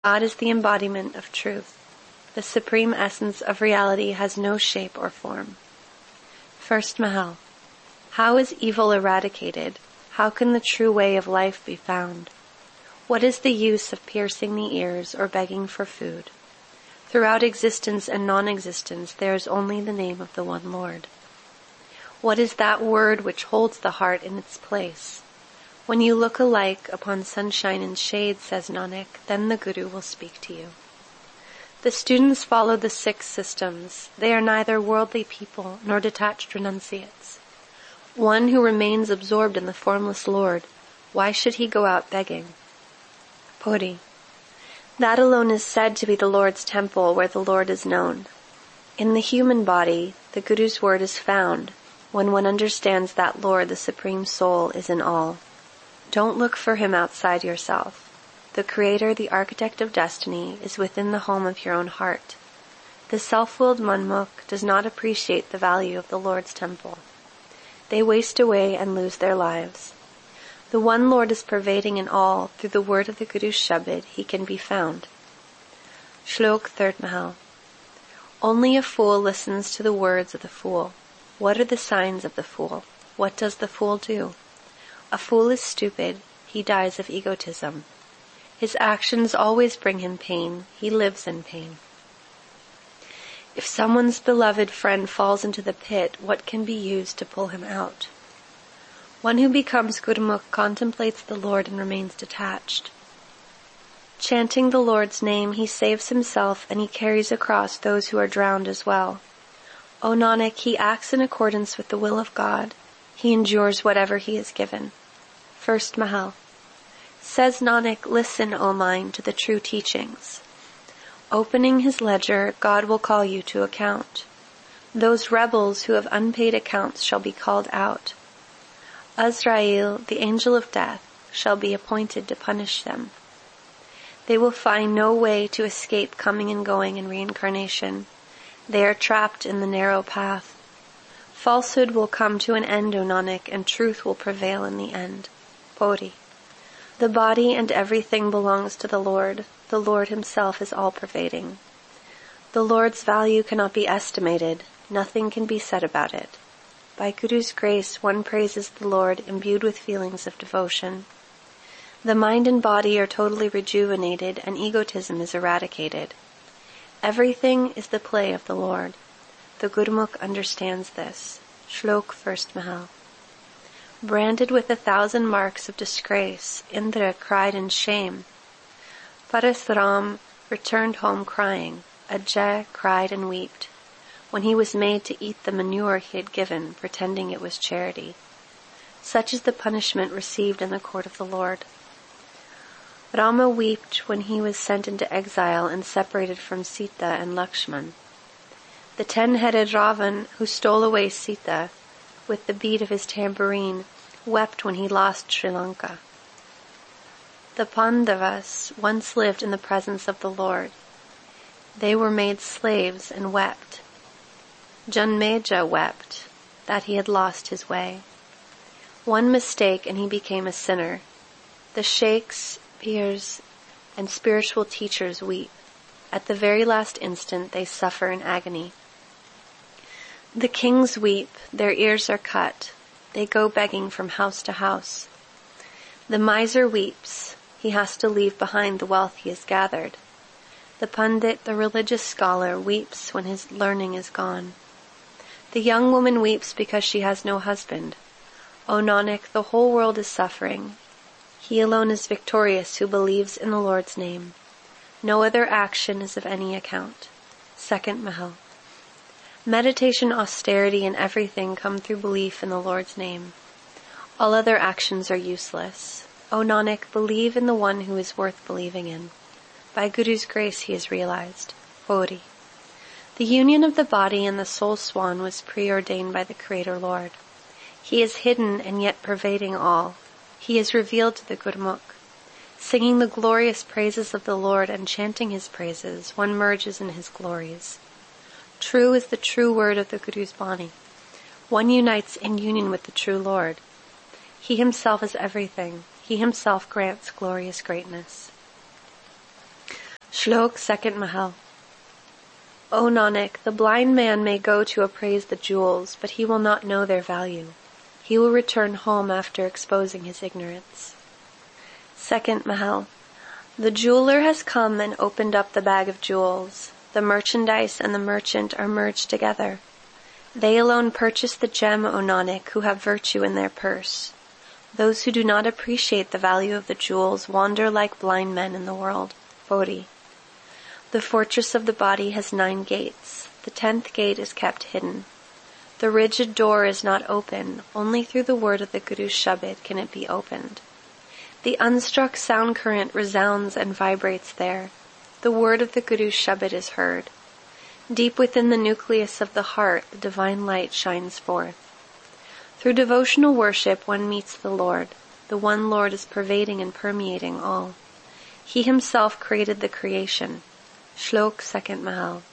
God is the embodiment of truth. The supreme essence of reality has no shape or form. First Mahal. How is evil eradicated? How can the true way of life be found? What is the use of piercing the ears or begging for food? Throughout existence and non-existence there is only the name of the one Lord. What is that word which holds the heart in its place? When you look alike upon sunshine and shade, says Nanak, then the Guru will speak to you. The students follow the 6 systems. They are neither worldly people nor detached renunciates. One who remains absorbed in the formless Lord, why should he go out begging? Puri. That alone is said to be the Lord's temple where the Lord is known. In the human body, the Guru's word is found when one understands that Lord, the Supreme Soul, is in all. Don't look for him outside yourself. The Creator, the Architect of Destiny, is within the home of your own heart. The self-willed Manmukh does not appreciate the value of the Lord's temple. They waste away and lose their lives. The one Lord is pervading in all. Through the word of the Guru's Shabad, he can be found. Shlok 3rd Mahal. Only a fool listens to the words of the fool. What are the signs of the fool? What does the fool do? A fool is stupid. He dies of egotism. His actions always bring him pain. He lives in pain. If someone's beloved friend falls into the pit, what can be used to pull him out? One who becomes Gurmukh contemplates the Lord and remains detached. Chanting the Lord's name, he saves himself and he carries across those who are drowned as well. O Nanak, he acts in accordance with the will of God. He endures whatever he is given. First Mahal. Says Nanak, listen, O mind, to the true teachings. Opening his ledger, God will call you to account. Those rebels who have unpaid accounts shall be called out. Azrael, the angel of death, shall be appointed to punish them. They will find no way to escape coming and going in reincarnation. They are trapped in the narrow path. Falsehood will come to an end, O Nanak, and truth will prevail in the end. Puri. The body and everything belongs to the Lord. The Lord himself is all-pervading. The Lord's value cannot be estimated. Nothing can be said about it. By Guru's grace, one praises the Lord imbued with feelings of devotion. The mind and body are totally rejuvenated and egotism is eradicated. Everything is the play of the Lord. The Gurmukh understands this. Shlok 1st Mahal. Branded with 1,000 marks of disgrace, Indra cried in shame. Parasuram returned home crying. Ajay cried and wept when he was made to eat the manure he had given, pretending it was charity. Such is the punishment received in the court of the Lord. Rama wept when he was sent into exile and separated from Sita and Lakshman. The 10-headed Ravan, who stole away Sita with the beat of his tambourine, wept when he lost Sri Lanka. The Pandavas once lived in the presence of the Lord. They were made slaves and wept. Janmeja wept that he had lost his way. One mistake and he became a sinner. The sheikhs, peers, and spiritual teachers weep. At the very last instant they suffer in agony. The kings weep, their ears are cut. They go begging from house to house. The miser weeps. He has to leave behind the wealth he has gathered. The pundit, the religious scholar, weeps when his learning is gone. The young woman weeps because she has no husband. O Nanak, the whole world is suffering. He alone is victorious who believes in the Lord's name. No other action is of any account. Second Mahal. Meditation, austerity, and everything come through belief in the Lord's name. All other actions are useless. O Nanak, believe in the one who is worth believing in. By Guru's grace he is realized. Puri. The union of the body and the soul swan was preordained by the Creator Lord. He is hidden and yet pervading all. He is revealed to the Gurmukh. Singing the glorious praises of the Lord and chanting his praises, one merges in his glories. True is the true word of the Guru's Bani. One unites in union with the true Lord. He himself is everything. He himself grants glorious greatness. Shlok Second Mahal. O Nanak, the blind man may go to appraise the jewels, but he will not know their value. He will return home after exposing his ignorance. Second Mahal. The jeweler has come and opened up the bag of jewels. The merchandise and the merchant are merged together. They alone purchase the gem, O Nanak, who have virtue in their purse. Those who do not appreciate the value of the jewels wander like blind men in the world. Bodhi. The fortress of the body has 9 gates. The 10th gate is kept hidden. The rigid door is not open. Only through the word of the Guru's Shabad can it be opened. The unstruck sound current resounds and vibrates there. The word of the Guru's Shabad is heard. Deep within the nucleus of the heart, the divine light shines forth. Through devotional worship, one meets the Lord. The one Lord is pervading and permeating all. He himself created the creation. Shlok Second Mahal.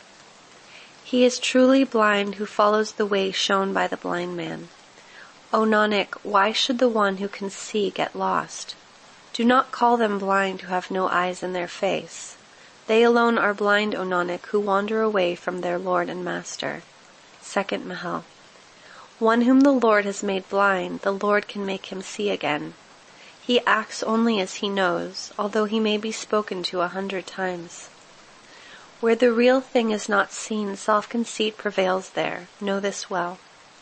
He is truly blind who follows the way shown by the blind man. O Nanak, why should the one who can see get lost? Do not call them blind who have no eyes in their face. They alone are blind, O Nanak, who wander away from their Lord and Master. Second Mahal. One whom the Lord has made blind, the Lord can make him see again. He acts only as he knows, although he may be spoken to 100 times. Where the real thing is not seen, self-conceit prevails there. Know this well.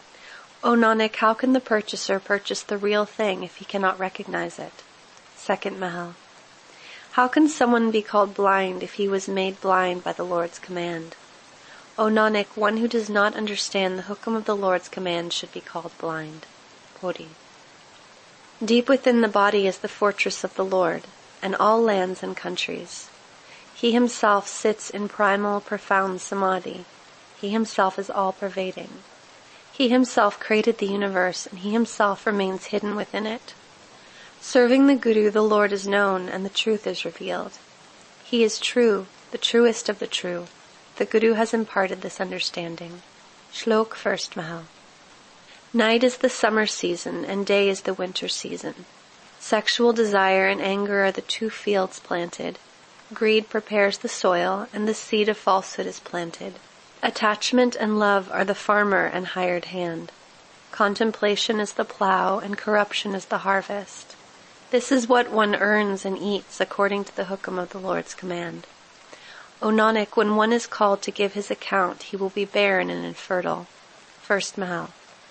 O Nanak, how can the purchaser purchase the real thing if he cannot recognize it? Second Mahal. How can someone be called blind if he was made blind by the Lord's command? O Nanak, one who does not understand the hukum of the Lord's command should be called blind. Bodhi. Deep within the body is the fortress of the Lord, and all lands and countries. He himself sits in primal, profound samadhi. He himself is all-pervading. He himself created the universe, and he himself remains hidden within it. Serving the Guru, the Lord is known, and the truth is revealed. He is true, the truest of the true. The Guru has imparted this understanding. Shlok First Mahal. Night is the summer season, and day is the winter season. Sexual desire and anger are the 2 fields planted. Greed prepares the soil, and the seed of falsehood is planted. Attachment and love are the farmer and hired hand. Contemplation is the plow, and corruption is the harvest. This is what one earns and eats according to the hukum of the Lord's command. O Nanak, when one is called to give his account, he will be barren and infertile. First Mahal.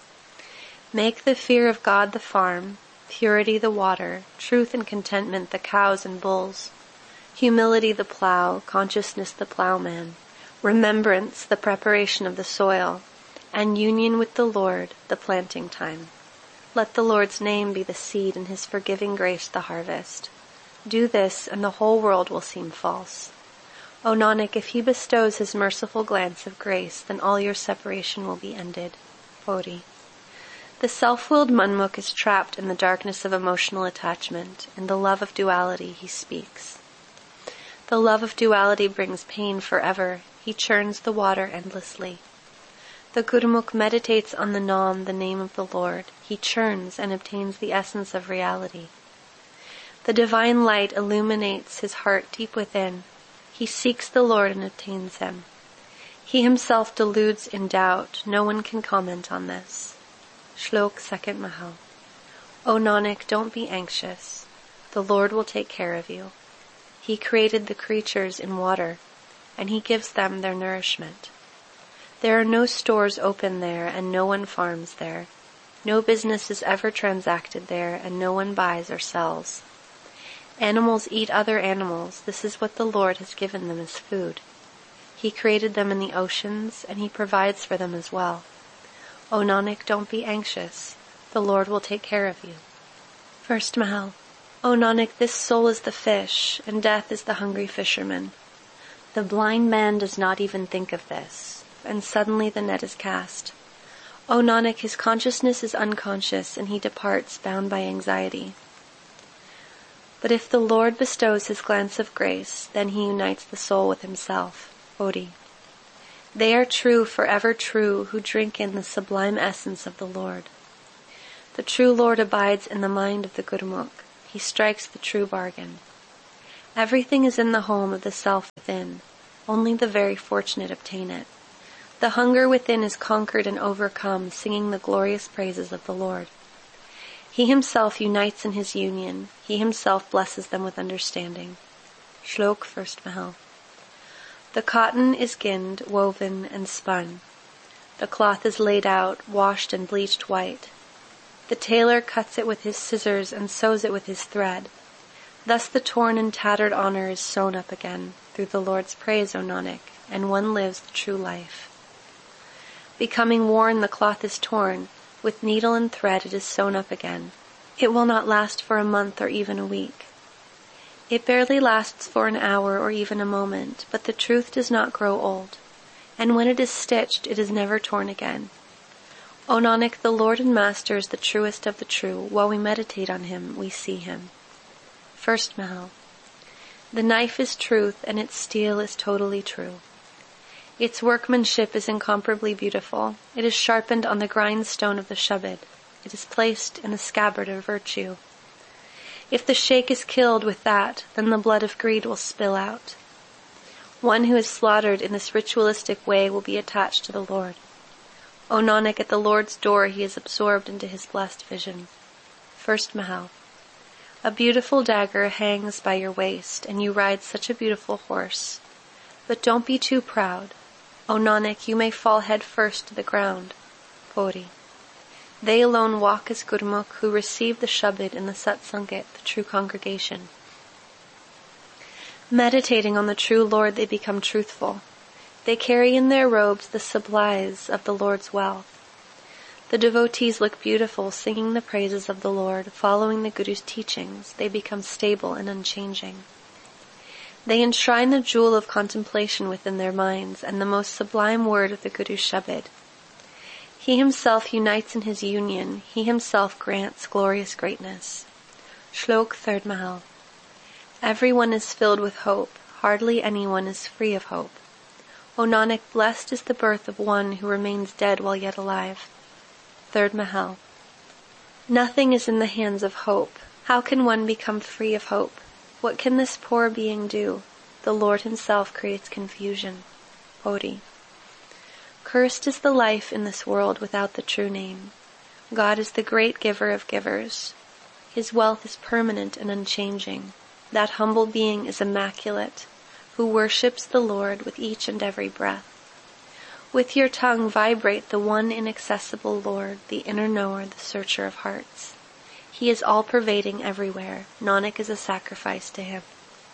Make the fear of God the farm, purity the water, truth and contentment the cows and bulls, humility the plow, consciousness the plowman, remembrance the preparation of the soil, and union with the Lord the planting time. Let the Lord's name be the seed and his forgiving grace the harvest. Do this and the whole world will seem false. O Nanak, if he bestows his merciful glance of grace, then all your separation will be ended. Bodhi. The self-willed Manmukh is trapped in the darkness of emotional attachment. In the love of duality he speaks. The love of duality brings pain forever. He churns the water endlessly. The Gurmukh meditates on the Nam, the name of the Lord. He churns and obtains the essence of reality. The divine light illuminates his heart deep within. He seeks the Lord and obtains him. He himself deludes in doubt. No one can comment on this. Shlok Second Mahal. O Nanak, don't be anxious. The Lord will take care of you. He created the creatures in water, and he gives them their nourishment. There are no stores open there, and no one farms there. No business is ever transacted there, and no one buys or sells. Animals eat other animals. This is what the Lord has given them as food. He created them in the oceans, and he provides for them as well. O Nanak, don't be anxious. The Lord will take care of you. First Mahal. O Nanak, this soul is the fish, and death is the hungry fisherman. The blind man does not even think of this, and suddenly the net is cast. O Nanak, his consciousness is unconscious, and he departs bound by anxiety. But if the Lord bestows his glance of grace, then he unites the soul with himself. Bodhi. They are true, forever true, who drink in the sublime essence of the Lord. The true Lord abides in the mind of the Gurmukh. He strikes the true bargain. Everything is in the home of the self within. Only the very fortunate obtain it. The hunger within is conquered and overcome, singing the glorious praises of the Lord. He himself unites in his union. He himself blesses them with understanding. Shlok, first Mahal. The cotton is ginned, woven, and spun. The cloth is laid out, washed and bleached white. The tailor cuts it with his scissors and sews it with his thread. Thus the torn and tattered honor is sewn up again, through the Lord's praise, O Nanak, and one lives the true life. Becoming worn, the cloth is torn. With needle and thread it is sewn up again. It will not last for a month or even a week. It barely lasts for an hour or even a moment, but the truth does not grow old. And when it is stitched, it is never torn again. O Nanak, the Lord and Master is the truest of the true. While we meditate on him, we see him. First Mahal. The knife is truth, and its steel is totally true. Its workmanship is incomparably beautiful. It is sharpened on the grindstone of the Shabad. It is placed in the scabbard of virtue. If the sheikh is killed with that, then the blood of greed will spill out. One who is slaughtered in this ritualistic way will be attached to the Lord. O Nanak, at the Lord's door he is absorbed into his blessed vision. First Mahal. A beautiful dagger hangs by your waist, and you ride such a beautiful horse. But don't be too proud. O Nanak, you may fall head first to the ground. Pori. They alone walk as Gurmukh who receive the Shabad in the Satsangat, the true congregation. Meditating on the true Lord, they become truthful. They carry in their robes the supplies of the Lord's wealth. The devotees look beautiful, singing the praises of the Lord, following the Guru's teachings. They become stable and unchanging. They enshrine the jewel of contemplation within their minds and the most sublime word of the Guru's Shabad. He himself unites in his union. He himself grants glorious greatness. Shlok, third Mahal. Everyone is filled with hope. Hardly anyone is free of hope. O Nanak, blessed is the birth of one who remains dead while yet alive. Third Mahal. Nothing is in the hands of hope. How can one become free of hope? What can this poor being do? The Lord himself creates confusion. Pori. Cursed is the life in this world without the true name. God is the great giver of givers. His wealth is permanent and unchanging. That humble being is immaculate, who worships the Lord with each and every breath. With your tongue vibrate the one inaccessible Lord, the inner knower, the searcher of hearts. He is all-pervading everywhere. Nanak is a sacrifice to him.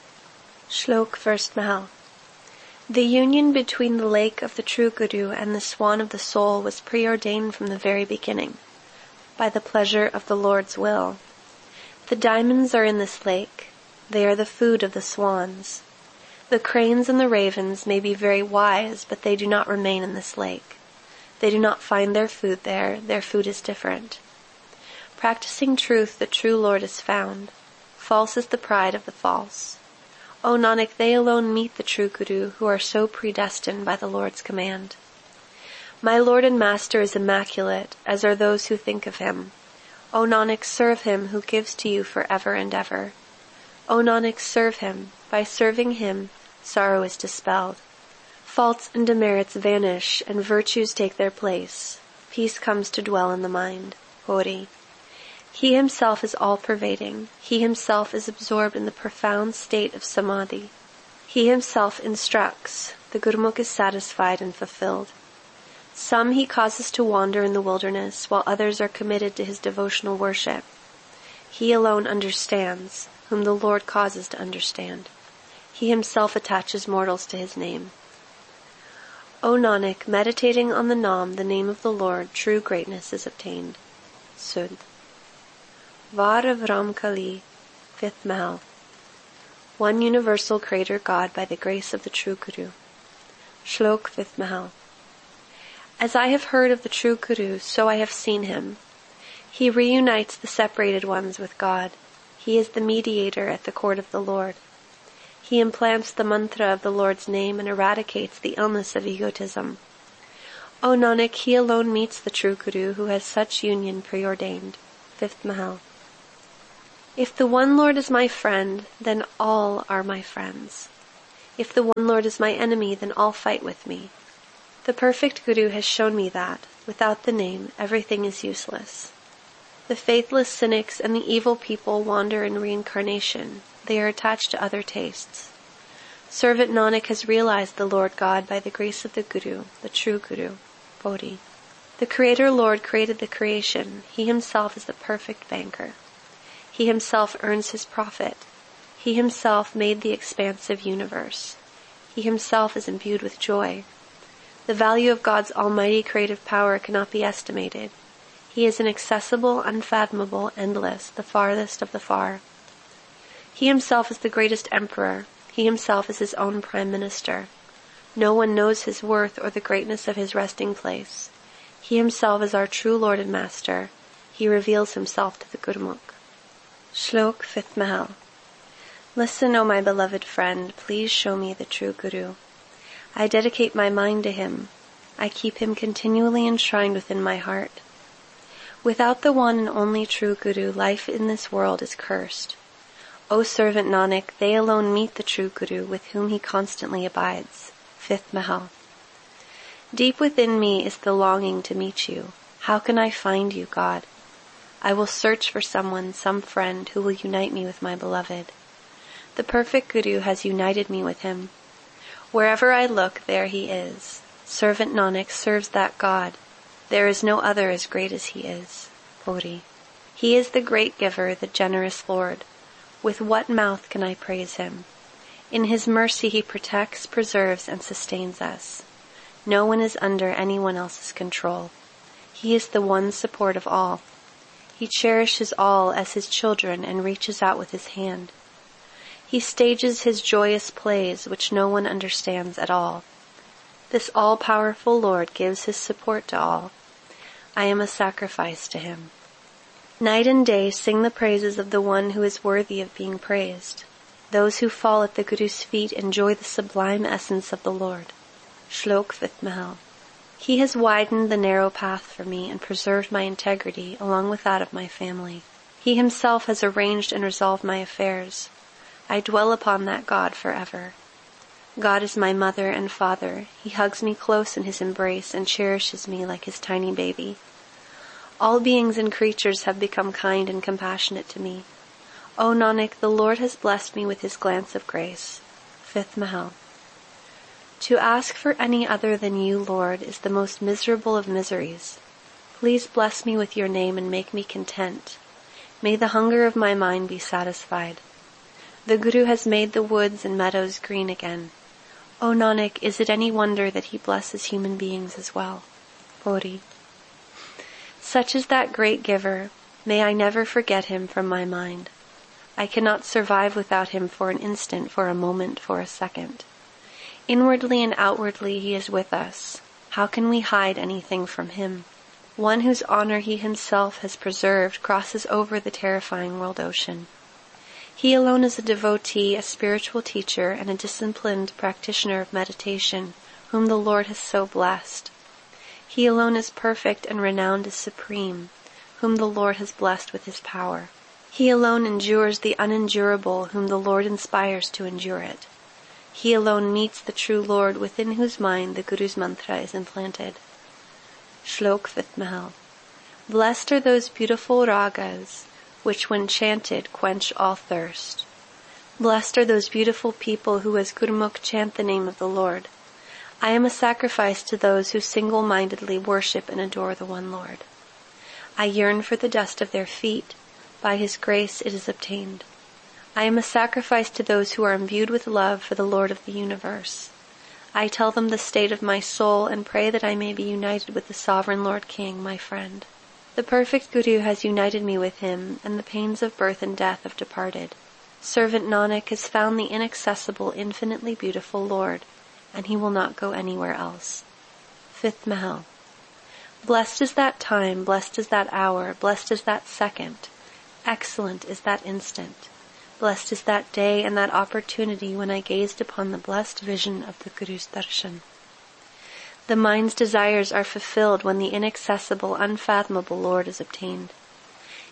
Shlok, first Mahal. The union between the lake of the true Guru and the swan of the soul was preordained from the very beginning, by the pleasure of the Lord's will. The diamonds are in this lake. They are the food of the swans. The cranes and the ravens may be very wise, but they do not remain in this lake. They do not find their food there. Their food is different. Practicing truth, the true Lord is found. False is the pride of the false. O Nanak, they alone meet the true Guru, who are so predestined by the Lord's command. My Lord and Master is immaculate, as are those who think of him. O Nanak, serve him who gives to you forever and ever. O Nanak, serve him. By serving him, sorrow is dispelled. Faults and demerits vanish, and virtues take their place. Peace comes to dwell in the mind. Pori. He himself is all-pervading. He himself is absorbed in the profound state of samadhi. He himself instructs. The Gurmukh is satisfied and fulfilled. Some he causes to wander in the wilderness, while others are committed to his devotional worship. He alone understands, whom the Lord causes to understand. He himself attaches mortals to his name. O Nanak, meditating on the Nam, the name of the Lord, true greatness is obtained. Sud. Var of Ramkali, fifth Mahal. One universal Creator God by the grace of the true Guru. Shlok, fifth Mahal. As I have heard of the true Guru, so I have seen him. He reunites the separated ones with God. He is the mediator at the court of the Lord. He implants the mantra of the Lord's name and eradicates the illness of egotism. O Nanak, he alone meets the true Guru who has such union preordained. Fifth Mahal. If the one Lord is my friend, then all are my friends. If the one Lord is my enemy, then all fight with me. The perfect Guru has shown me that, without the name, everything is useless. The faithless cynics and the evil people wander in reincarnation. They are attached to other tastes. Servant Nanak has realized the Lord God by the grace of the Guru, the true Guru, Bodhi. The Creator Lord created the creation. He himself is the perfect banker. He himself earns his profit. He himself made the expansive universe. He himself is imbued with joy. The value of God's almighty creative power cannot be estimated. He is inaccessible, unfathomable, endless, the farthest of the far. He himself is the greatest emperor. He himself is his own prime minister. No one knows his worth or the greatness of his resting place. He himself is our true Lord and Master. He reveals himself to the Gurmukh. Shlok 5th Mahal. Listen, O my beloved friend, please show me the true Guru. I dedicate my mind to him. I keep him continually enshrined within my heart. Without the one and only true Guru, life in this world is cursed. O servant Nanak, they alone meet the true Guru with whom he constantly abides. 5th Mahal. Deep within me is the longing to meet you. How can I find you, God? I will search for someone, some friend, who will unite me with my beloved. The perfect Guru has united me with him. Wherever I look, there he is. Servant Nanak serves that God. There is no other as great as he is. Bodhi. He is the great giver, the generous Lord. With what mouth can I praise him? In his mercy he protects, preserves, and sustains us. No one is under anyone else's control. He is the one support of all. He cherishes all as his children and reaches out with his hand. He stages his joyous plays which no one understands at all. This all-powerful Lord gives his support to all. I am a sacrifice to him. Night and day sing the praises of the one who is worthy of being praised. Those who fall at the Guru's feet enjoy the sublime essence of the Lord. Shlok 5th Mahal. He has widened the narrow path for me and preserved my integrity along with that of my family. He himself has arranged and resolved my affairs. I dwell upon that God forever. God is my mother and father. He hugs me close in his embrace and cherishes me like his tiny baby. All beings and creatures have become kind and compassionate to me. O Nanak, the Lord has blessed me with his glance of grace. 5th Mahal. To ask for any other than you, Lord, is the most miserable of miseries. Please bless me with your name and make me content. May the hunger of my mind be satisfied. The Guru has made the woods and meadows green again. O Nanak, is it any wonder that he blesses human beings as well? Bodhi. Such is that great giver. May I never forget him from my mind. I cannot survive without him for an instant, for a moment, for a second. Inwardly and outwardly he is with us. How can we hide anything from him? One whose honor he himself has preserved crosses over the terrifying world ocean. He alone is a devotee, a spiritual teacher, and a disciplined practitioner of meditation, whom the Lord has so blessed. He alone is perfect and renowned as supreme, whom the Lord has blessed with his power. He alone endures the unendurable, whom the Lord inspires to endure it. He alone meets the true Lord, within whose mind the Guru's mantra is implanted. Shlok 5th Mahal. Blessed are those beautiful ragas, which when chanted quench all thirst. Blessed are those beautiful people who as Gurmukh chant the name of the Lord. I am a sacrifice to those who single-mindedly worship and adore the one Lord. I yearn for the dust of their feet. By his grace it is obtained. I am a sacrifice to those who are imbued with love for the Lord of the universe. I tell them the state of my soul and pray that I may be united with the sovereign Lord King, my friend. The perfect Guru has united me with him, and the pains of birth and death have departed. Servant Nanak has found the inaccessible, infinitely beautiful Lord, and he will not go anywhere else. 5th Mahal. Blessed is that time, blessed is that hour, blessed is that second. Excellent is that instant. Blessed is that day and that opportunity when I gazed upon the blessed vision of the Guru's darshan. The mind's desires are fulfilled when the inaccessible, unfathomable Lord is obtained.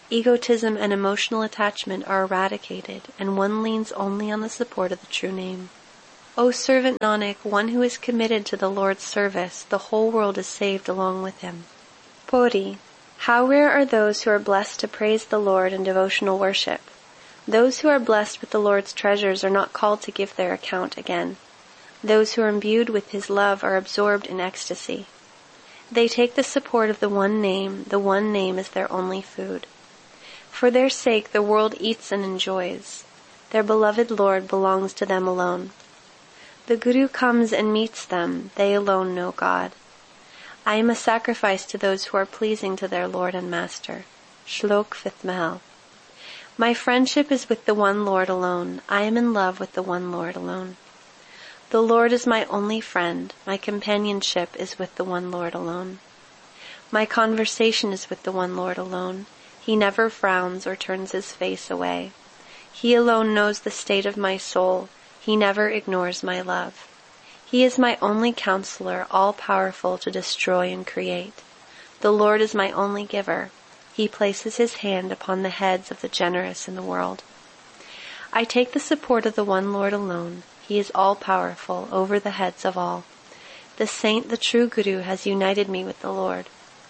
Egotism and emotional attachment are eradicated, and one leans only on the support of the true name. O servant Nanak, one who is committed to the Lord's service, the whole world is saved along with him. Puri. How rare are those who are blessed to praise the Lord in devotional worship. Those who are blessed with the Lord's treasures are not called to give their account again. Those who are imbued with his love are absorbed in ecstasy. They take the support of the one name is their only food. For their sake the world eats and enjoys. Their beloved Lord belongs to them alone. The Guru comes and meets them, they alone know God. I am a sacrifice to those who are pleasing to their Lord and Master. Shlok 5th Mahal. My friendship is with the one Lord alone. I am in love with the one Lord alone. The Lord is my only friend. My companionship is with the one Lord alone. My conversation is with the one Lord alone. He never frowns or turns his face away. He alone knows the state of my soul. He never ignores my love. He is my only counselor, all-powerful to destroy and create. The Lord is my only giver. He places his hand upon the heads of the generous in the world. I take the support of the one Lord alone. He is all-powerful, over the heads of all. The saint, the true Guru, has united me with the Lord.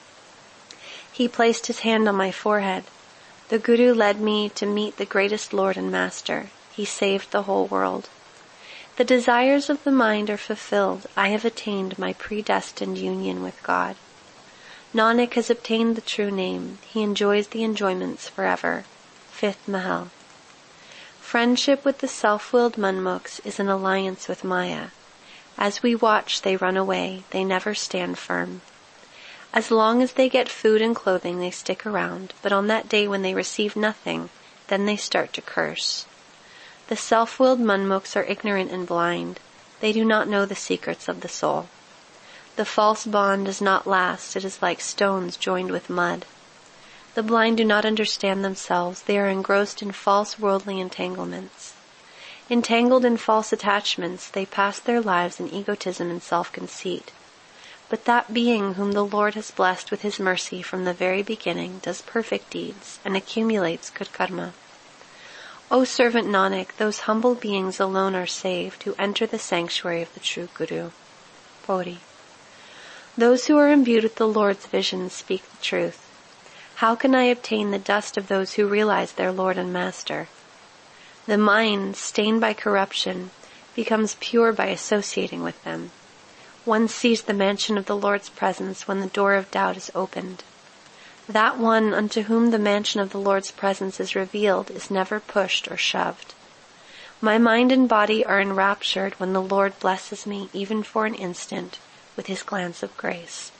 He placed his hand on my forehead. The Guru led me to meet the greatest Lord and Master. He saved the whole world. The desires of the mind are fulfilled. I have attained my predestined union with God. Nanak has obtained the true name. He enjoys the enjoyments forever. 5th Mahal. Friendship with the self-willed Manmukhs is an alliance with Maya. As we watch, they run away. They never stand firm. As long as they get food and clothing, they stick around, but on that day when they receive nothing, then they start to curse. The self-willed Manmukhs are ignorant and blind. They do not know the secrets of the soul. The false bond does not last. It is like stones joined with mud. The blind do not understand themselves. They are engrossed in false worldly entanglements. Entangled in false attachments, they pass their lives in egotism and self-conceit. But that being whom the Lord has blessed with his mercy from the very beginning does perfect deeds and accumulates good karma. O servant Nanak, those humble beings alone are saved who enter the sanctuary of the true Guru. Puri. Those who are imbued with the Lord's vision speak the truth. How can I obtain the dust of those who realize their Lord and Master? The mind, stained by corruption, becomes pure by associating with them. One sees the mansion of the Lord's presence when the door of doubt is opened. That one unto whom the mansion of the Lord's presence is revealed is never pushed or shoved. My mind and body are enraptured when the Lord blesses me, even for an instant, with his glance of grace.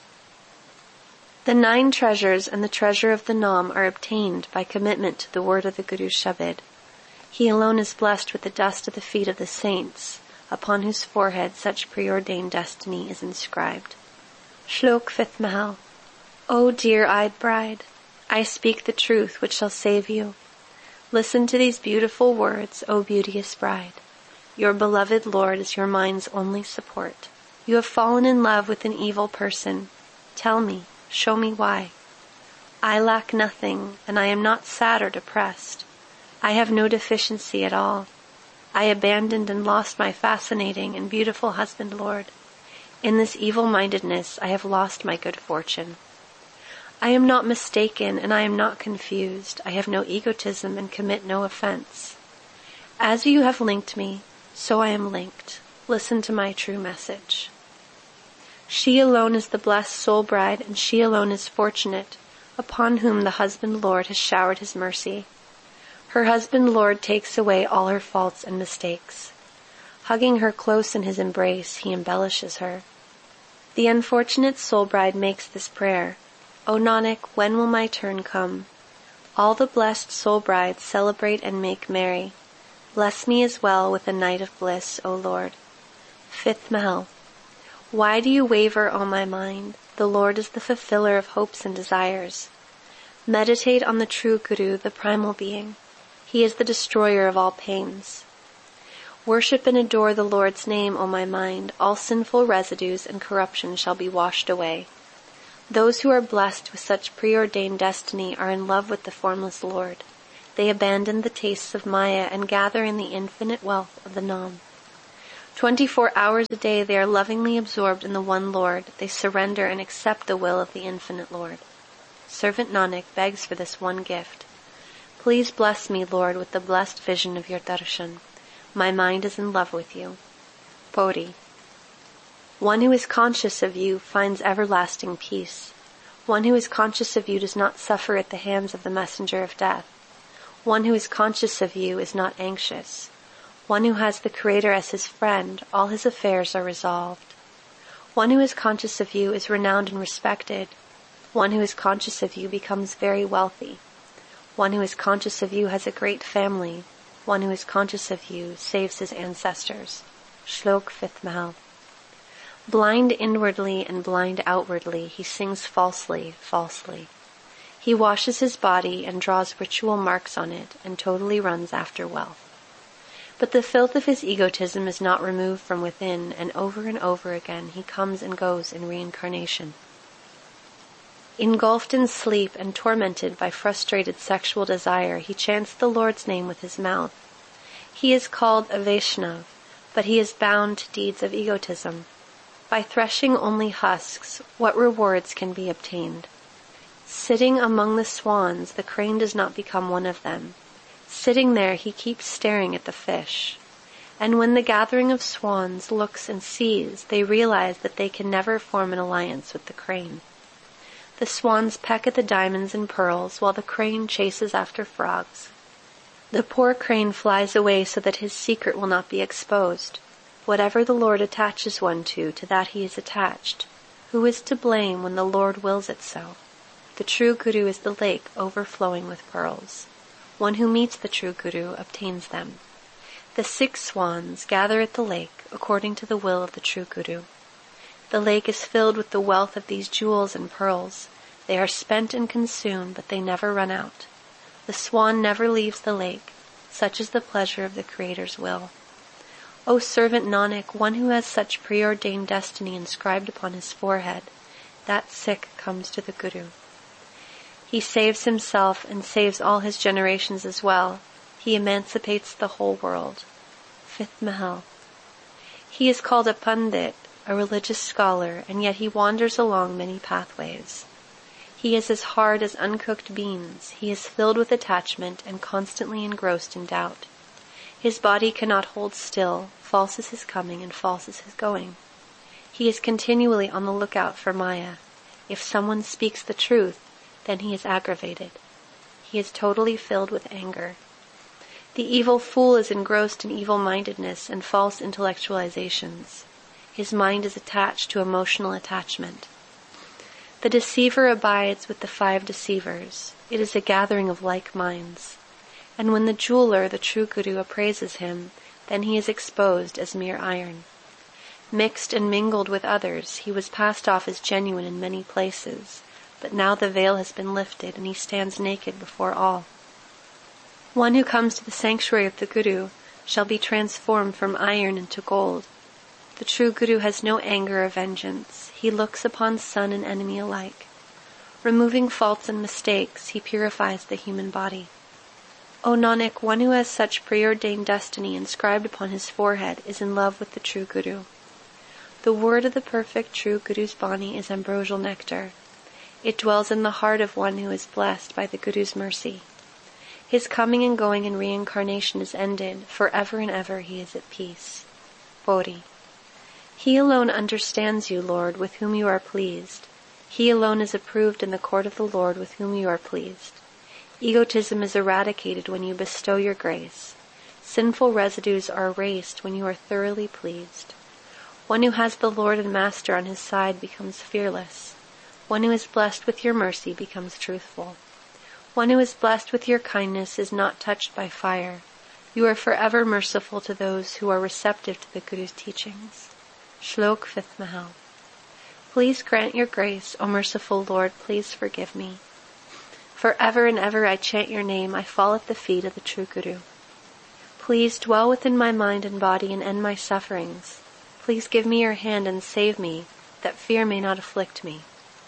The 9 treasures and the treasure of the Nam are obtained by commitment to the word of the Guru Shabad. He alone is blessed with the dust of the feet of the saints, upon whose forehead such preordained destiny is inscribed. Shlok 5th Mahal. O dear-eyed bride, I speak the truth which shall save you. Listen to these beautiful words, O beauteous bride. Your beloved Lord is your mind's only support. You have fallen in love with an evil person. Tell me, show me why. I lack nothing, and I am not sad or depressed. I have no deficiency at all. I abandoned and lost my fascinating and beautiful husband Lord. In this evil-mindedness I have lost my good fortune. I am not mistaken and I am not confused. I have no egotism and commit no offense. As you have linked me, so I am linked. Listen to my true message. She alone is the blessed soul bride, and she alone is fortunate, upon whom the husband Lord has showered his mercy. Her husband Lord takes away all her faults and mistakes. Hugging her close in his embrace, he embellishes her. The unfortunate soul bride makes this prayer, O Nanak, when will my turn come? All the blessed soul brides celebrate and make merry. Bless me as well with a night of bliss, O Lord. 5th Mahal. Why do you waver, O my mind? The Lord is the fulfiller of hopes and desires. Meditate on the true Guru, the primal being. He is the destroyer of all pains. Worship and adore the Lord's name, O my mind. All sinful residues and corruption shall be washed away. Those who are blessed with such preordained destiny are in love with the formless Lord. They abandon the tastes of Maya and gather in the infinite wealth of the Nam. 24 hours a day they are lovingly absorbed in the one Lord. They surrender and accept the will of the infinite Lord. Servant Nanak begs for this one gift. Please bless me, Lord, with the blessed vision of your darshan. My mind is in love with you. Pori. One who is conscious of you finds everlasting peace. One who is conscious of you does not suffer at the hands of the messenger of death. One who is conscious of you is not anxious. One who has the Creator as his friend, all his affairs are resolved. One who is conscious of you is renowned and respected. One who is conscious of you becomes very wealthy. One who is conscious of you has a great family. One who is conscious of you saves his ancestors. Shlok 5th Mahal. Blind inwardly and blind outwardly, he sings falsely, falsely. He washes his body and draws ritual marks on it and totally runs after wealth. But the filth of his egotism is not removed from within, and over again he comes and goes in reincarnation. Engulfed in sleep and tormented by frustrated sexual desire, he chants the Lord's name with his mouth. He is called a Vaishnav, but he is bound to deeds of egotism. By threshing only husks, what rewards can be obtained? Sitting among the swans, the crane does not become one of them. Sitting there, he keeps staring at the fish. And when the gathering of swans looks and sees, they realize that they can never form an alliance with the crane. The swans peck at the diamonds and pearls, while the crane chases after frogs. The poor crane flies away so that his secret will not be exposed. Whatever the Lord attaches one to that he is attached. Who is to blame when the Lord wills it so? The true Guru is the lake overflowing with pearls. One who meets the true Guru obtains them. The 6 swans gather at the lake according to the will of the true Guru. The lake is filled with the wealth of these jewels and pearls. They are spent and consumed, but they never run out. The swan never leaves the lake. Such is the pleasure of the Creator's will. O servant Nanak, one who has such preordained destiny inscribed upon his forehead, that Sikh comes to the Guru. He saves himself and saves all his generations as well. He emancipates the whole world. 5th Mahal. He is called a Pandit, a religious scholar, and yet he wanders along many pathways. He is as hard as uncooked beans. He is filled with attachment and constantly engrossed in doubt. His body cannot hold still. False is his coming and false is his going. He is continually on the lookout for Maya. If someone speaks the truth, then he is aggravated. He is totally filled with anger. The evil fool is engrossed in evil-mindedness and false intellectualizations. His mind is attached to emotional attachment. The deceiver abides with the 5 deceivers. It is a gathering of like minds. And when the jeweler, the true Guru, appraises him, then he is exposed as mere iron. Mixed and mingled with others, he was passed off as genuine in many places, but now the veil has been lifted and he stands naked before all. One who comes to the sanctuary of the Guru shall be transformed from iron into gold. The true Guru has no anger or vengeance. He looks upon son and enemy alike. Removing faults and mistakes, he purifies the human body. O Nanak, one who has such preordained destiny inscribed upon his forehead is in love with the true Guru. The word of the perfect true Guru's Bani is ambrosial nectar. It dwells in the heart of one who is blessed by the Guru's mercy. His coming and going in reincarnation is ended. Forever and ever he is at peace. Pori. He alone understands you, Lord, with whom you are pleased. He alone is approved in the court of the Lord with whom you are pleased. Egotism is eradicated when you bestow your grace. Sinful residues are erased when you are thoroughly pleased. One who has the Lord and Master on his side becomes fearless. One who is blessed with your mercy becomes truthful. One who is blessed with your kindness is not touched by fire. You are forever merciful to those who are receptive to the Guru's teachings. Shlok 5th Mahal. Please grant your grace, O merciful Lord, please forgive me. Forever and ever I chant your name, I fall at the feet of the true Guru. Please dwell within my mind and body and end my sufferings. Please give me your hand and save me, that fear may not afflict me.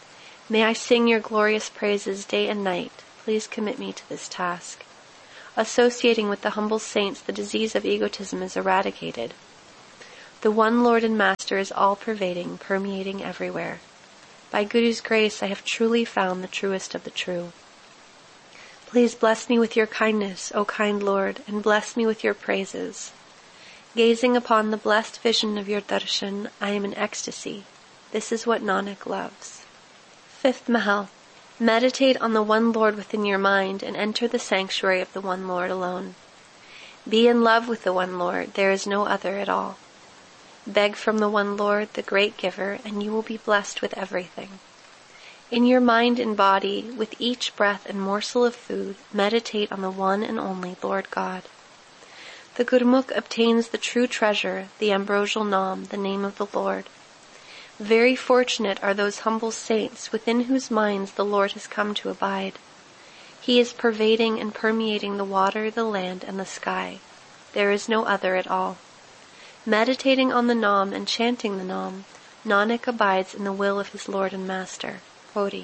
May I sing your glorious praises day and night. Please commit me to this task. Associating with the humble saints, the disease of egotism is eradicated. The one Lord and Master is all-pervading, permeating everywhere. By Guru's grace, I have truly found the truest of the true. Please bless me with your kindness, O kind Lord, and bless me with your praises. Gazing upon the blessed vision of your darshan, I am in ecstasy. This is what Nanak loves. Fifth Mahal. Meditate on the one Lord within your mind and enter the sanctuary of the one Lord alone. Be in love with the one Lord, there is no other at all. Beg from the one Lord, the great giver, and you will be blessed with everything. In your mind and body, with each breath and morsel of food, meditate on the one and only Lord God. The Gurmukh obtains the true treasure, the ambrosial Nam, the name of the Lord. Very fortunate are those humble saints within whose minds the Lord has come to abide. He is pervading and permeating the water, the land, and the sky. There is no other at all. Meditating on the Nam and chanting the Nam, Nanak abides in the will of his Lord and Master. Poti.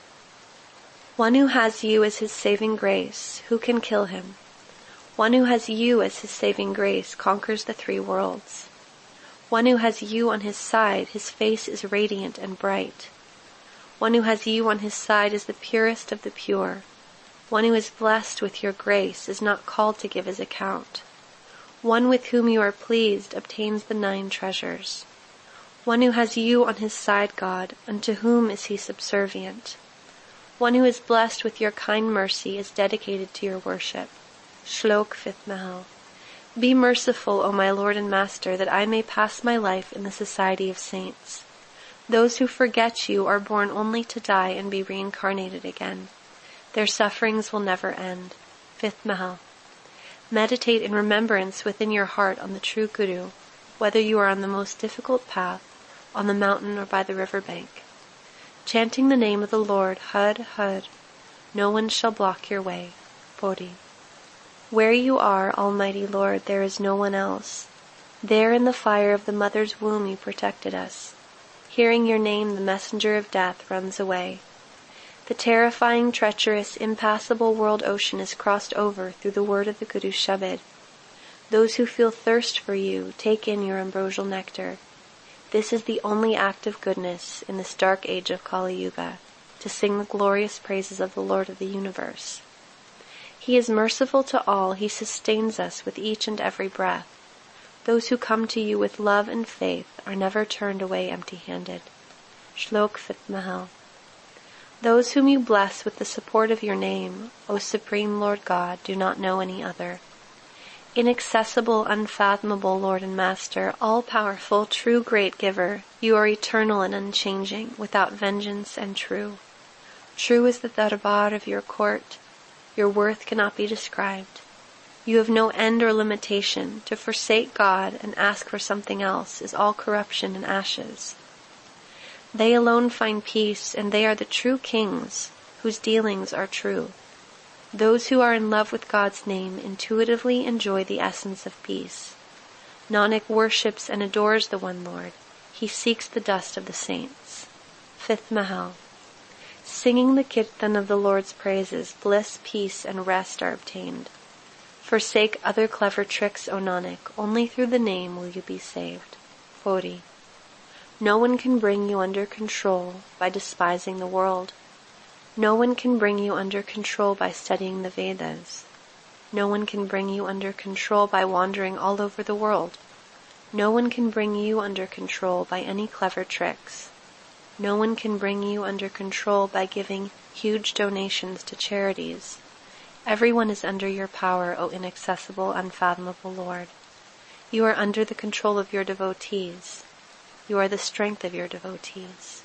One who has you as his saving grace, who can kill him? One who has you as his saving grace conquers the three worlds. One who has you on his side, his face is radiant and bright. One who has you on his side is the purest of the pure. One who is blessed with your grace is not called to give his account. One with whom you are pleased obtains the 9 treasures. One who has you on his side, God, unto whom is he subservient? One who is blessed with your kind mercy is dedicated to your worship. Shlok 5th Mahal. Be merciful, O my Lord and Master, that I may pass my life in the society of saints. Those who forget you are born only to die and be reincarnated again. Their sufferings will never end. 5th Mahal. Meditate in remembrance within your heart on the true Guru, whether you are on the most difficult path, on the mountain or by the river bank. Chanting the name of the Lord, Hud, Hud, no one shall block your way. Poti. Where you are, Almighty Lord, there is no one else. There in the fire of the mother's womb you protected us. Hearing your name, the messenger of death runs away. The terrifying, treacherous, impassable world ocean is crossed over through the word of the Guru Shabad. Those who feel thirst for you, take in your ambrosial nectar. This is the only act of goodness in this dark age of Kali Yuga, to sing the glorious praises of the Lord of the universe. He is merciful to all, he sustains us with each and every breath. Those who come to you with love and faith are never turned away empty-handed. Shlok 5th Mahal. Those whom you bless with the support of your name, O Supreme Lord God, do not know any other. Inaccessible, unfathomable Lord and Master, all-powerful, true great giver, you are eternal and unchanging, without vengeance and true. True is the darbar of your court. Your worth cannot be described. You have no end or limitation. To forsake God and ask for something else is all corruption and ashes. They alone find peace, and they are the true kings, whose dealings are true. Those who are in love with God's name intuitively enjoy the essence of peace. Nanak worships and adores the one Lord. He seeks the dust of the saints. 5th Mahal. Singing the kirtan of the Lord's praises, bliss, peace, and rest are obtained. Forsake other clever tricks, O Nanak. Only through the name will you be saved. Poti. No one can bring you under control by despising the world. No one can bring you under control by studying the Vedas. No one can bring you under control by wandering all over the world. No one can bring you under control by any clever tricks. No one can bring you under control by giving huge donations to charities. Everyone is under your power, O inaccessible, unfathomable Lord. You are under the control of your devotees. You are the strength of your devotees.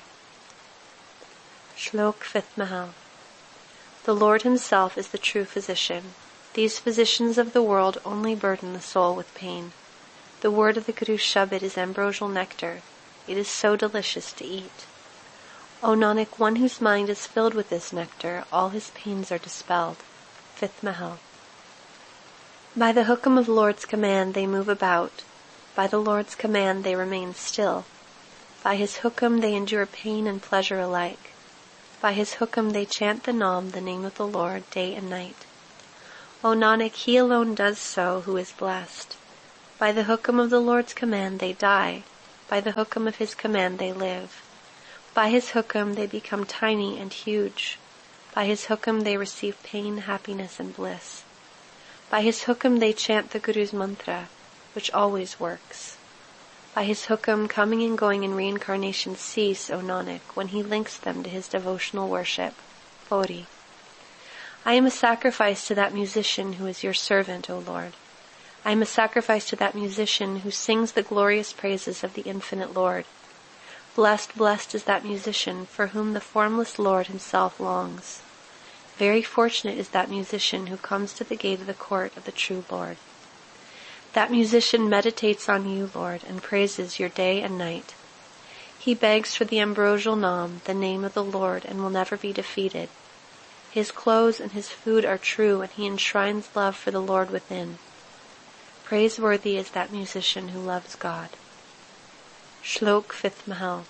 Shlok 5th Mahal. The Lord himself is the true physician. These physicians of the world only burden the soul with pain. The word of the Guru Shabad is ambrosial nectar. It is so delicious to eat. O Nanak, one whose mind is filled with this nectar, all his pains are dispelled. 5th Mahal. By the hukam of Lord's command they move about. By the Lord's command they remain still. By his hukam they endure pain and pleasure alike. By his hukum they chant the Nam, the name of the Lord, day and night. O Nanak, he alone does so who is blessed. By the hukum of the Lord's command they die. By the hukum of his command they live. By his hukum they become tiny and huge. By his hukum they receive pain, happiness, and bliss. By his hukum they chant the Guru's mantra, which always works. By his hukum, coming and going in reincarnation cease, O Nanak, when he links them to his devotional worship. Bodhi. I am a sacrifice to that musician who is your servant, O Lord. I am a sacrifice to that musician who sings the glorious praises of the infinite Lord. Blessed, blessed is that musician for whom the formless Lord himself longs. Very fortunate is that musician who comes to the gate of the court of the true Lord. That musician meditates on you, Lord, and praises your day and night. He begs for the ambrosial Nam, the name of the Lord, and will never be defeated. His clothes and his food are true, and he enshrines love for the Lord within. Praiseworthy is that musician who loves God. Shlok 5th Mahal.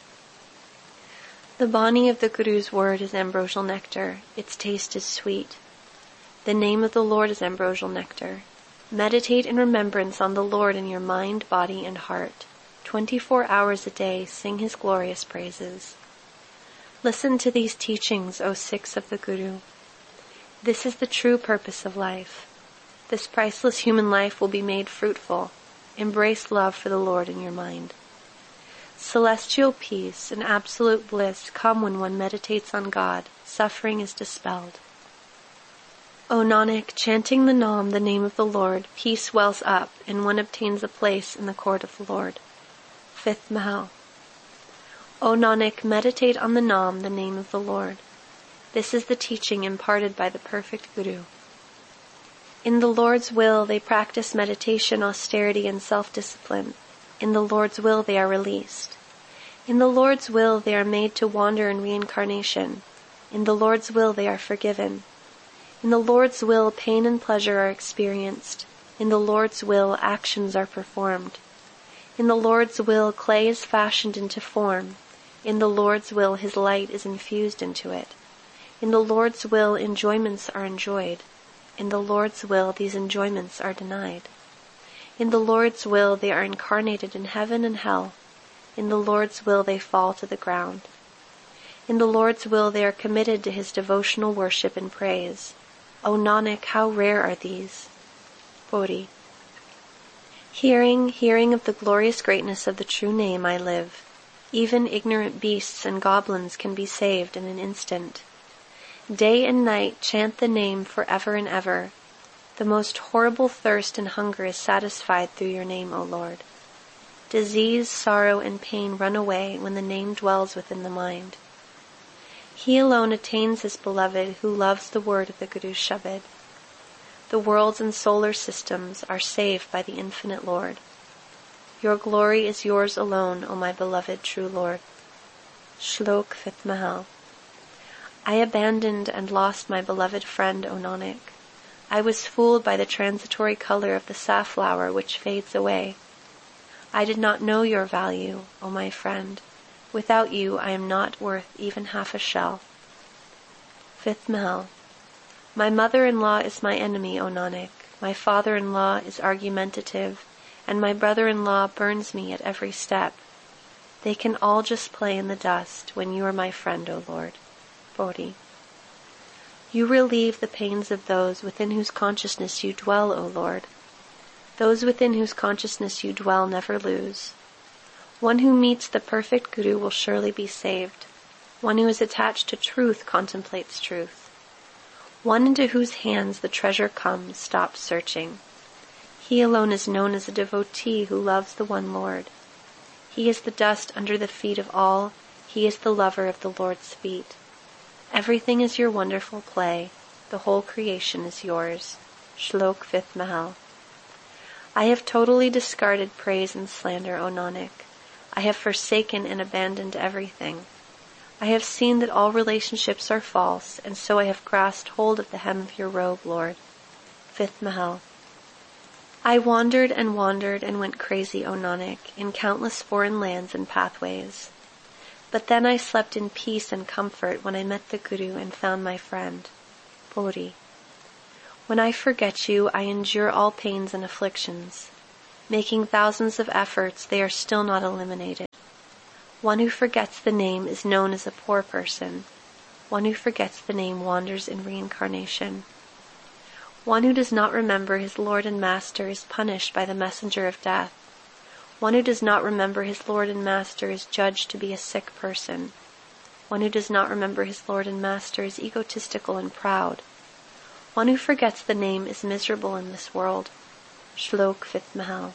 The Bani of the Guru's word is ambrosial nectar. Its taste is sweet. The name of the Lord is ambrosial nectar. Meditate in remembrance on the Lord in your mind, body, and heart. 24 hours a day sing his glorious praises. Listen to these teachings, O Sikhs of the Guru. This is the true purpose of life. This priceless human life will be made fruitful. Embrace love for the Lord in your mind. Celestial peace and absolute bliss come when one meditates on God. Suffering is dispelled. O Nanak, chanting the Nam, the name of the Lord, peace wells up, and one obtains a place in the court of the Lord. 5th Mahal. O Nanak, meditate on the Nam, the name of the Lord. This is the teaching imparted by the perfect Guru. In the Lord's will they practice meditation, austerity, and self-discipline. In the Lord's will they are released. In the Lord's will they are made to wander in reincarnation. In the Lord's will they are forgiven. In the Lord's will pain and pleasure are experienced. In the Lord's will actions are performed. In the Lord's will clay is fashioned into form. In the Lord's will his light is infused into it. In the Lord's will enjoyments are enjoyed. In the Lord's will these enjoyments are denied. In the Lord's will they are incarnated in heaven and hell. In the Lord's will they fall to the ground. In the Lord's will they are committed to his devotional worship and praise. O Nanak, how rare are these! Bodhi. Hearing of the glorious greatness of the true name I live. Even ignorant beasts and goblins can be saved in an instant. Day and night chant the name forever and ever. The most horrible thirst and hunger is satisfied through your name, O Lord. Disease, sorrow, and pain run away when the name dwells within the mind. He alone attains his beloved who loves the word of the Guru's Shabad. The worlds and solar systems are saved by the infinite Lord. Your glory is yours alone, O my beloved true Lord. Shlok 5th Mahal. I abandoned and lost my beloved friend, O Nanak. I was fooled by the transitory color of the safflower which fades away. I did not know your value, O my friend. Without you I am not worth even half a shell. 5th Mahal. My mother-in-law is my enemy, O Nanak. My father-in-law is argumentative, and my brother-in-law burns me at every step. They can all just play in the dust when you are my friend, O Lord. Bodhi. You relieve the pains of those within whose consciousness you dwell, O Lord. Those within whose consciousness you dwell never lose. One who meets the perfect Guru will surely be saved. One who is attached to truth contemplates truth. One into whose hands the treasure comes stops searching. He alone is known as a devotee who loves the one Lord. He is the dust under the feet of all. He is the lover of the Lord's feet. Everything is your wonderful play. The whole creation is yours. Shlok 5th Mahal. I have totally discarded praise and slander, O Nanak. I have forsaken and abandoned everything. I have seen that all relationships are false, and so I have grasped hold of the hem of your robe, Lord. 5th Mahal. I wandered and went crazy, O Nanak, in countless foreign lands and pathways. But then I slept in peace and comfort when I met the Guru and found my friend. Bodhi. When I forget you, I endure all pains and afflictions. Making thousands of efforts, they are still not eliminated. One who forgets the name is known as a poor person. One who forgets the name wanders in reincarnation. One who does not remember his Lord and Master is punished by the messenger of death. One who does not remember his Lord and Master is judged to be a sick person. One who does not remember his Lord and Master is egotistical and proud. One who forgets the name is miserable in this world. Shlok 5th Mahal.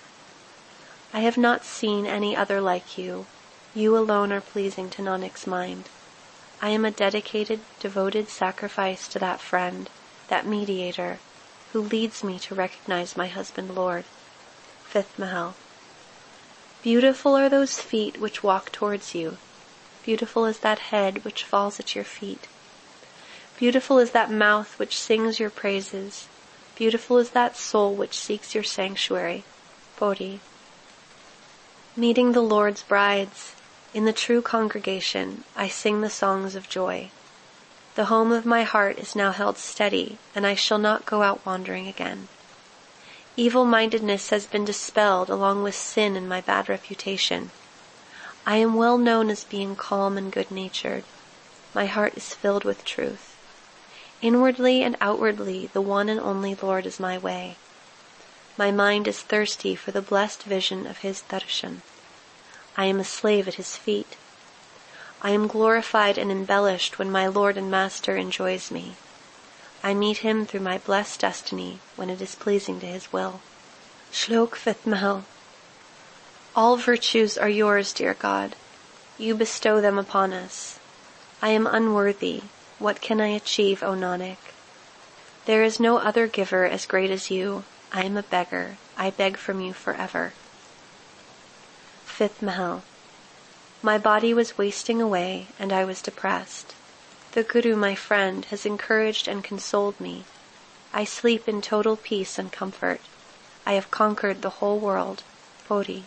I have not seen any other like you. You alone are pleasing to Nanak's mind. I am a dedicated, devoted sacrifice to that friend, that mediator, who leads me to recognize my husband Lord. 5th Mahal. Beautiful are those feet which walk towards you. Beautiful is that head which falls at your feet. Beautiful is that mouth which sings your praises. Beautiful is that soul which seeks your sanctuary. Bodhi. Meeting the Lord's brides, in the true congregation, I sing the songs of joy. The home of my heart is now held steady, and I shall not go out wandering again. Evil-mindedness has been dispelled along with sin and my bad reputation. I am well known as being calm and good-natured. My heart is filled with truth. Inwardly and outwardly, the one and only Lord is my way. My mind is thirsty for the blessed vision of his darshan. I am a slave at his feet. I am glorified and embellished when my Lord and Master enjoys me. I meet him through my blessed destiny when it is pleasing to his will. Shlok 5th Mahal. All virtues are yours, dear God. You bestow them upon us. I am unworthy. What can I achieve, O Nanak? There is no other giver as great as you. I am a beggar. I beg from you forever. 5th Mahal. My body was wasting away, and I was depressed. The Guru, my friend, has encouraged and consoled me. I sleep in total peace and comfort. I have conquered the whole world. Bodhi.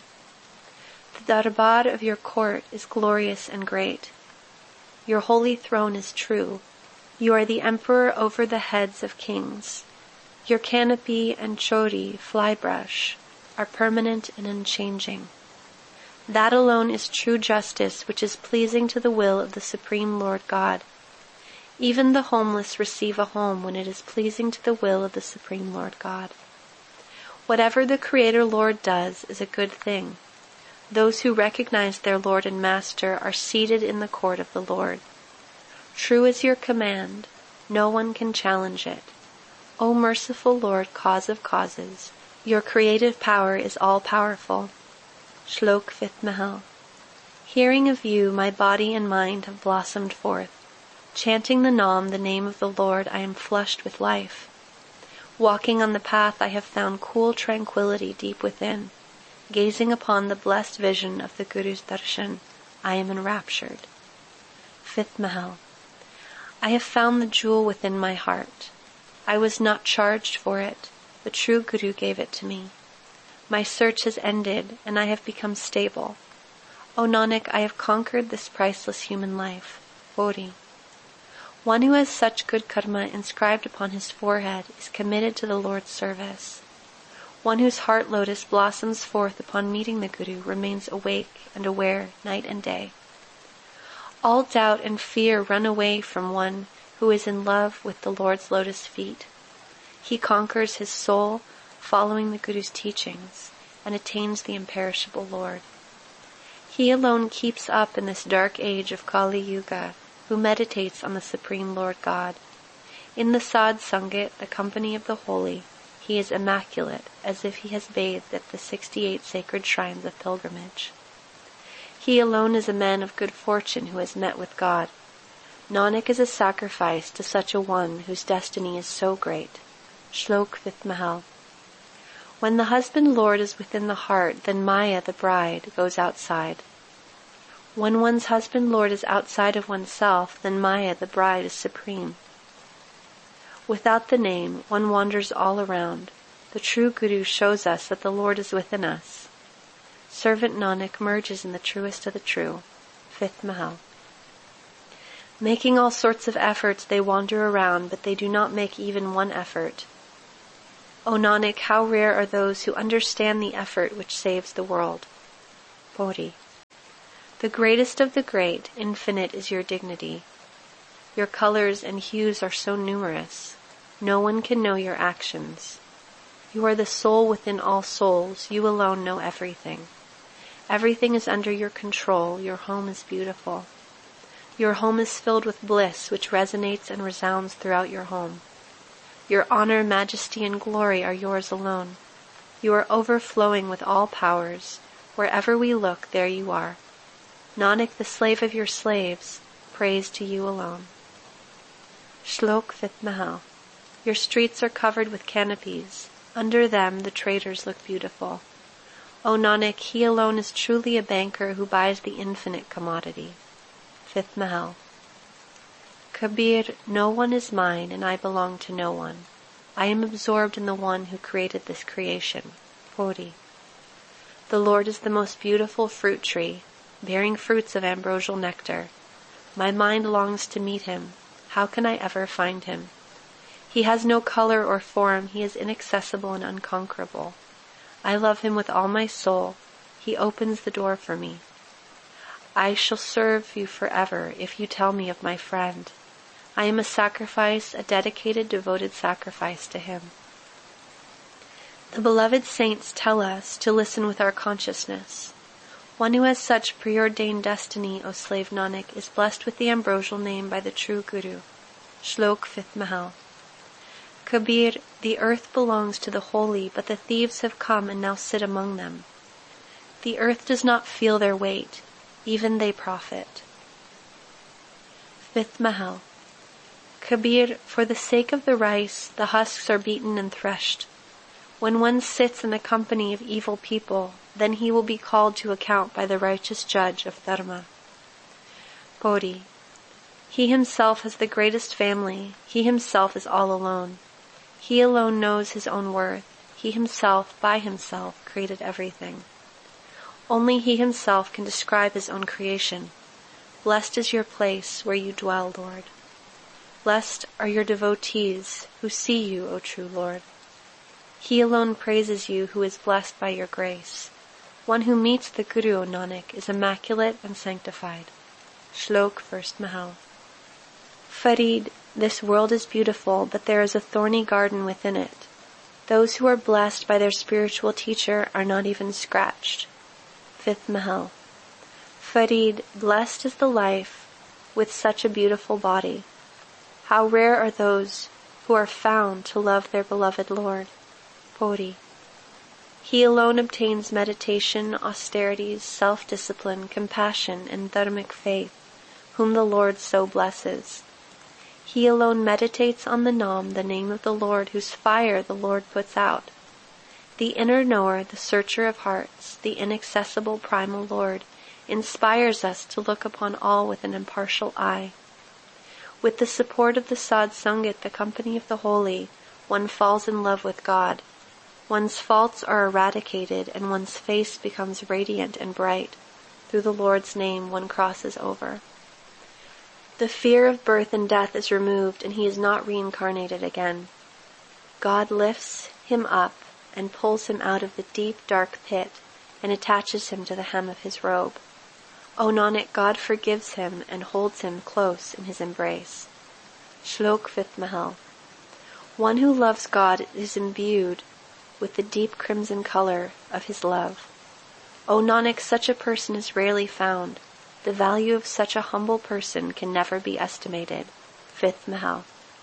The darbar of your court is glorious and great. Your holy throne is true. You are the emperor over the heads of kings. Your canopy and chodi, flybrush, are permanent and unchanging. That alone is true justice which is pleasing to the will of the Supreme Lord God. Even the homeless receive a home when it is pleasing to the will of the Supreme Lord God. Whatever the Creator Lord does is a good thing. Those who recognize their Lord and Master are seated in the court of the Lord. True is your command. No one can challenge it. O merciful Lord, cause of causes, your creative power is all-powerful. Shlok 5th Mahal. Hearing of you, my body and mind have blossomed forth. Chanting the Nam, the name of the Lord, I am flushed with life. Walking on the path, I have found cool tranquility deep within. Gazing upon the blessed vision of the Guru's darshan, I am enraptured. 5th Mahal. I have found the jewel within my heart. I was not charged for it. The true Guru gave it to me. My search has ended, and I have become stable. O Nanak, I have conquered this priceless human life. Bodhi. One who has such good karma inscribed upon his forehead is committed to the Lord's service. One whose heart lotus blossoms forth upon meeting the Guru remains awake and aware night and day. All doubt and fear run away from one who is in love with the Lord's lotus feet. He conquers his soul, following the Guru's teachings, and attains the imperishable Lord. He alone keeps up in this dark age of Kali Yuga, who meditates on the Supreme Lord God. In the Sadh Sangat, the company of the holy, he is immaculate, as if he has bathed at the 68 sacred shrines of pilgrimage. He alone is a man of good fortune who has met with God. Nanak is a sacrifice to such a one whose destiny is so great. Shlok 5th Mahal. When the husband Lord is within the heart, then Maya, the bride, goes outside. When one's husband Lord is outside of oneself, then Maya, the bride, is supreme. Without the name, one wanders all around. The true Guru shows us that the Lord is within us. Servant Nanak merges in the truest of the true. Fifth Mahal. Making all sorts of efforts, they wander around, but they do not make even one effort. O Nanak, how rare are those who understand the effort which saves the world. Bodhi. The greatest of the great, infinite is your dignity. Your colors and hues are so numerous. No one can know your actions. You are the soul within all souls. You alone know everything. Everything is under your control. Your home is beautiful. Your home is filled with bliss, which resonates and resounds throughout your home. Your honor, majesty, and glory are yours alone. You are overflowing with all powers. Wherever we look, there you are. Nanak, the slave of your slaves, praise to you alone. Shlok Fifth Mahal. Your streets are covered with canopies. Under them the traders look beautiful. O Nanak, he alone is truly a banker who buys the infinite commodity. Fifth Mahal. Kabir, no one is mine and I belong to no one. I am absorbed in the one who created this creation. Bodhi. The Lord is the most beautiful fruit tree, bearing fruits of ambrosial nectar. My mind longs to meet him. How can I ever find him? He has no color or form. He is inaccessible and unconquerable. I love him with all my soul. He opens the door for me. I shall serve you forever if you tell me of my friend. I am a sacrifice, a dedicated, devoted sacrifice to him. The beloved saints tell us to listen with our consciousness. One who has such preordained destiny, O slave Nanak, is blessed with the ambrosial name by the true Guru. Shlok Fifth Mahal. Kabir, the earth belongs to the holy, but the thieves have come and now sit among them. The earth does not feel their weight, even they profit. Fifth Mahal. Kabir, for the sake of the rice, the husks are beaten and threshed. When one sits in the company of evil people, then he will be called to account by the righteous judge of Dharma. Bodhi. He himself has the greatest family. He himself is all alone. He alone knows his own worth. He himself, by himself, created everything. Only he himself can describe his own creation. Blessed is your place where you dwell, Lord. Blessed are your devotees who see you, O true Lord. He alone praises you who is blessed by your grace. One who meets the Guru, O Nanak, is immaculate and sanctified. Shlok First Mahal. Farid, this world is beautiful, but there is a thorny garden within it. Those who are blessed by their spiritual teacher are not even scratched. Fifth Mahal. Farid, blessed is the life with such a beautiful body. How rare are those who are found to love their beloved Lord. Bodhi. He alone obtains meditation, austerities, self-discipline, compassion, and dharmic faith, whom the Lord so blesses. He alone meditates on the Nam, the name of the Lord, whose fire the Lord puts out. The inner knower, the searcher of hearts, the inaccessible primal Lord, inspires us to look upon all with an impartial eye. With the support of the Sadh Sangat, the company of the holy, one falls in love with God. One's faults are eradicated and one's face becomes radiant and bright. Through the Lord's name one crosses over. The fear of birth and death is removed and he is not reincarnated again. God lifts him up and pulls him out of the deep dark pit and attaches him to the hem of his robe. O Nanak, God forgives him and holds him close in his embrace. Shlok Fifth Mahal. One who loves God is imbued with the deep crimson color of his love. O Nanak, such a person is rarely found. The value of such a humble person can never be estimated. Fifth Mahal.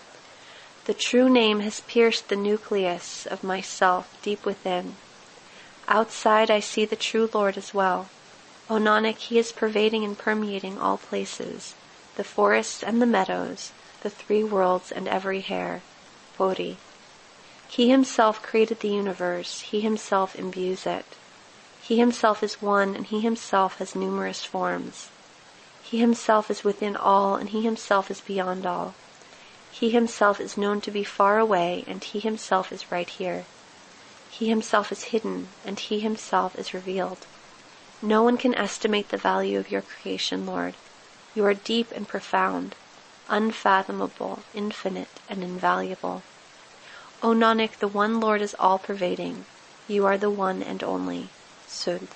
The true name has pierced the nucleus of myself deep within. Outside I see the true Lord as well. O Nanak, he is pervading and permeating all places, the forests and the meadows, the three worlds and every hair. Bodhi. He himself created the universe. He himself imbues it. He himself is one and he himself has numerous forms. He himself is within all and he himself is beyond all. He himself is known to be far away and he himself is right here. He himself is hidden and he himself is revealed. No one can estimate the value of your creation, Lord. You are deep and profound, unfathomable, infinite, and invaluable. O Nanak, the one Lord is all-pervading. You are the one and only. Sud.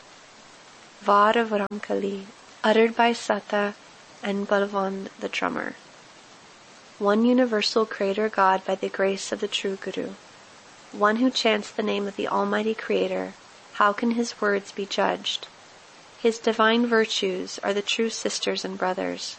Varavarankali, uttered by Sata and Balwand the drummer. One universal Creator God by the grace of the true Guru. One who chants the name of the Almighty Creator, how can his words be judged? His divine virtues are the true sisters and brothers.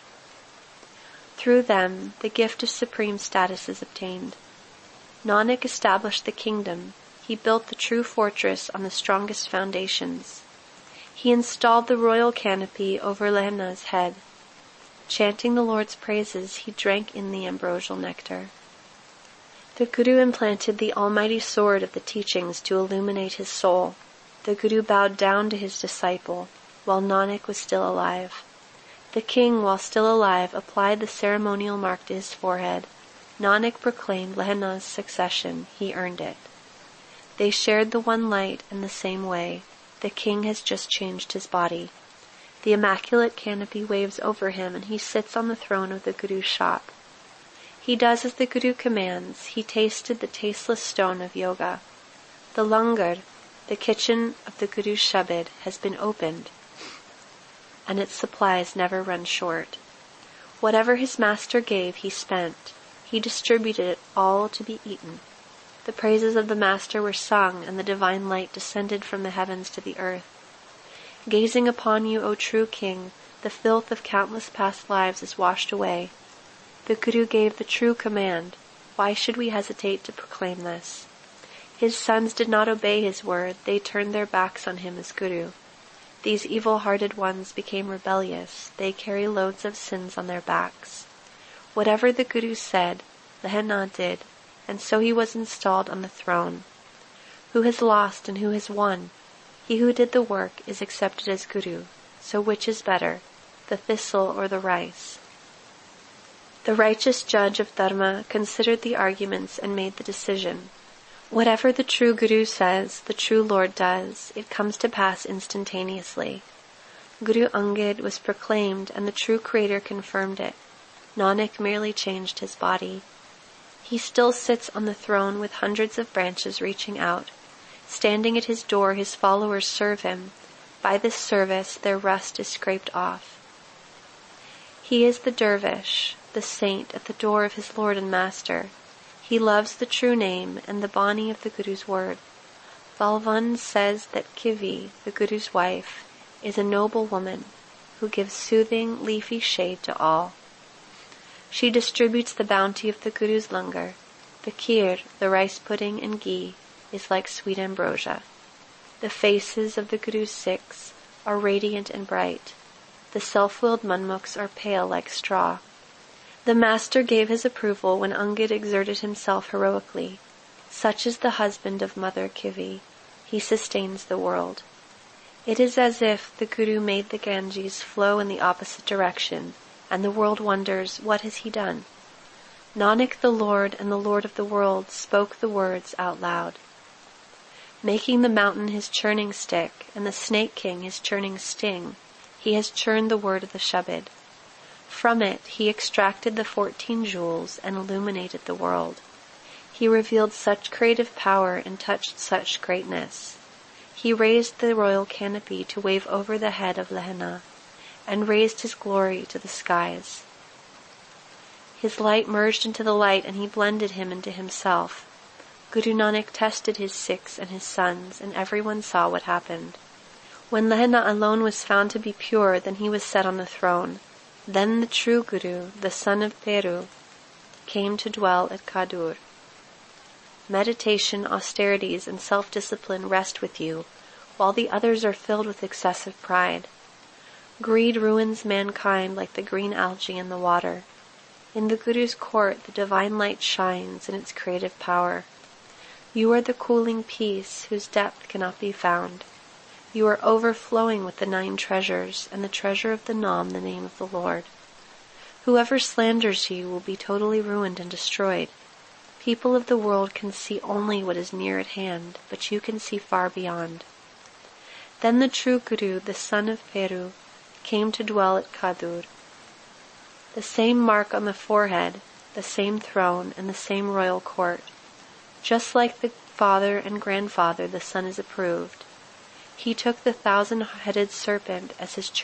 Through them, the gift of supreme status is obtained. Nanak established the kingdom. He built the true fortress on the strongest foundations. He installed the royal canopy over Lehna's head. Chanting the Lord's praises, he drank in the ambrosial nectar. The Guru implanted the almighty sword of the teachings to illuminate his soul. The Guru bowed down to his disciple, while Nanak was still alive. The king, while still alive, applied the ceremonial mark to his forehead. Nanak proclaimed Lehna's succession. He earned it. They shared the one light in the same way. The king has just changed his body. The immaculate canopy waves over him, and he sits on the throne of the Guru's shop. He does as the Guru commands. He tasted the tasteless stone of yoga. The langar, the kitchen of the Guru's Shabad, has been opened, and its supplies never run short. Whatever his master gave, he spent. He distributed it all to be eaten. The praises of the master were sung, and the divine light descended from the heavens to the earth. Gazing upon you, O true king, the filth of countless past lives is washed away. The Guru gave the true command. Why should we hesitate to proclaim this? His sons did not obey his word. They turned their backs on him as Guru. These evil-hearted ones became rebellious. They carry loads of sins on their backs. Whatever the Guru said, Lehna did, and so he was installed on the throne. Who has lost and who has won? He who did the work is accepted as Guru. So which is better, the thistle or the rice? The righteous judge of Dharma considered the arguments and made the decision. Whatever the true Guru says, the true Lord does. It comes to pass instantaneously. Guru Angad was proclaimed, and the true Creator confirmed it. Nanak merely changed his body. He still sits on the throne with hundreds of branches reaching out. Standing at his door, his followers serve him. By this service, their rust is scraped off. He is the dervish, the saint at the door of his Lord and Master. He loves the true name and the Bani of the Guru's word. Balwand says that Kivi, the Guru's wife, is a noble woman who gives soothing, leafy shade to all. She distributes the bounty of the Guru's langar. The kheer, the rice pudding and ghee, is like sweet ambrosia. The faces of the Guru's Sikhs are radiant and bright. The self-willed manmukhs are pale like straw. The Master gave his approval when Angad exerted himself heroically. Such is the husband of Mother Kivi. He sustains the world. It is as if the Guru made the Ganges flow in the opposite direction, and the world wonders, what has he done? Nanak, the Lord and the Lord of the world, spoke the words out loud. Making the mountain his churning stick, and the snake king his churning sting, he has churned the word of the Shabad. From it he extracted the 14 jewels and illuminated the world. He revealed such creative power and touched such greatness. He raised the royal canopy to wave over the head of Lehna, and raised his glory to the skies. His light merged into the light, and he blended him into himself. Guru Nanak tested his Sikhs and his sons, and everyone saw what happened. When Lehna alone was found to be pure, then he was set on the throne. Then the true Guru, the son of Peru, came to dwell at Khadur. Meditation, austerities, and self-discipline rest with you, while the others are filled with excessive pride. Greed ruins mankind like the green algae in the water. In the Guru's court, the divine light shines in its creative power. You are the cooling peace whose depth cannot be found. You are overflowing with the 9 treasures, and the treasure of the Nam, the name of the Lord. Whoever slanders you will be totally ruined and destroyed. People of the world can see only what is near at hand, but you can see far beyond. Then the true Guru, the son of Peru, came to dwell at Khadur. The same mark on the forehead, the same throne, and the same royal court. Just like the father and grandfather, the son is approved. He took the 1,000-headed serpent as his